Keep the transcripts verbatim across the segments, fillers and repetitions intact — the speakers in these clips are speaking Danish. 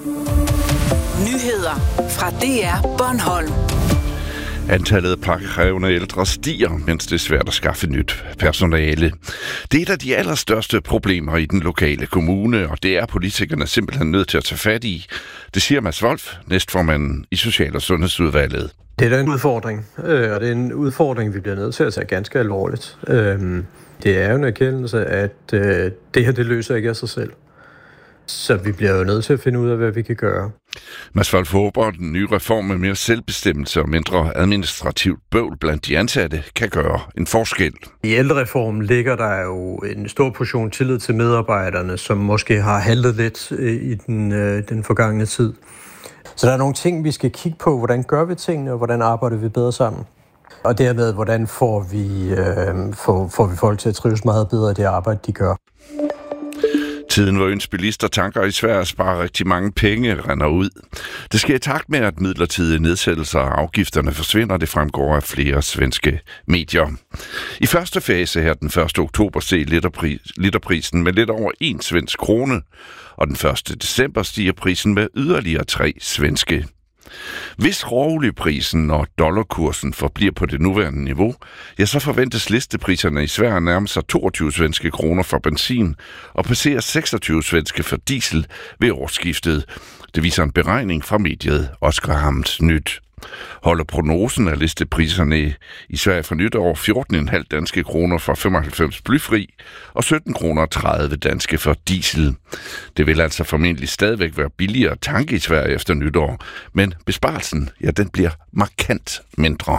Nyheder fra D R Bornholm. Antallet af plejekrævende ældre stiger, mens det er svært at skaffe nyt personale. Det er et af de allerstørste problemer i den lokale kommune, og det er politikerne simpelthen nødt til at tage fat i. Det siger Mads Wolf, næstformanden i Social- og Sundhedsudvalget. Det er da en udfordring, og det er en udfordring, vi bliver nødt til at tage ganske alvorligt. Det er jo en erkendelse, at det her det løser ikke af sig selv. Så vi bliver jo nødt til at finde ud af, hvad vi kan gøre. Mads Wolf håber, at den nye reform med mere selvbestemmelse og mindre administrativt bøvl blandt de ansatte kan gøre en forskel. I ældrereformen ligger der jo en stor portion tillid til medarbejderne, som måske har haltet lidt i den, den forgangne tid. Så der er nogle ting, vi skal kigge på. Hvordan gør vi tingene, og hvordan arbejder vi bedre sammen? Og dermed, hvordan får vi, øh, får, får vi folk til at trives meget bedre i det arbejde, de gør. Tiden, hvor øns bilister tanker i Sverige sparer rigtig mange penge, render ud. Det sker i takt med, at midlertidige nedsættelser af afgifterne forsvinder. Det fremgår af flere svenske medier. I første fase her den første oktober steg literpris, literprisen med lidt over en svensk krone, og den første december stiger prisen med yderligere tre svenske. Hvis råolieprisen og dollarkursen forbliver på det nuværende niveau, ja, så forventes listepriserne i Sverige nærme sig toogtyve svenske kroner for benzin og passere seksogtyve svenske for diesel ved årsskiftet. Det viser en beregning fra mediet Oskarshamns Nyt. Holder prognosen af listepriserne i Sverige for nytår fjorten komma fem danske kroner for femoghalvfems blyfri og sytten kroner tredive danske for diesel. Det vil altså formentlig stadigvæk være billigere at tanke i Sverige efter nytår, men besparelsen, ja, den bliver markant mindre.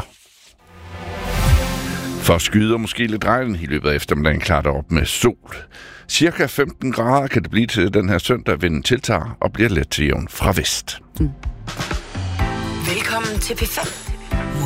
For skyder måske lidt regn i løbet af eftermiddagen klarer det op med sol. Cirka femten grader kan det blive til den her søndag, vinden tiltager og bliver let til jævn fra vest. Mm. Velkommen til P fem.